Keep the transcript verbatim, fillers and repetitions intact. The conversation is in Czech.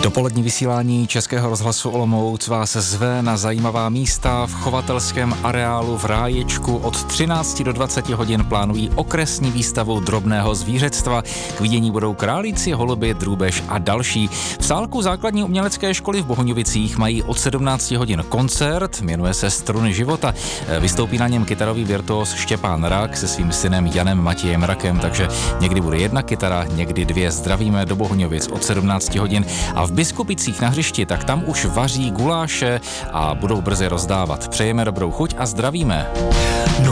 Dopolední vysílání Českého rozhlasu Olomouc vás zve na zajímavá místa. V chovatelském areálu v Ráječku od třinácti do dvaceti hodin plánují okresní výstavu drobného zvířectva. K vidění budou králíci, holuby, drůbež a další. V sálku základní umělecké školy v Bohuňovicích mají od sedmnácti hodin koncert, jmenuje se Struny života. Vystoupí na něm kytarový virtuos Štěpán Rak se svým synem Janem Matějem Rakem, takže někdy bude jedna kytara, někdy dvě. Zdravíme do Bohuňovic od sedmnácti hodin. A v Biskupicích na hřišti, tak tam už vaří guláše a budou brzy rozdávat. Přejeme dobrou chuť a zdravíme.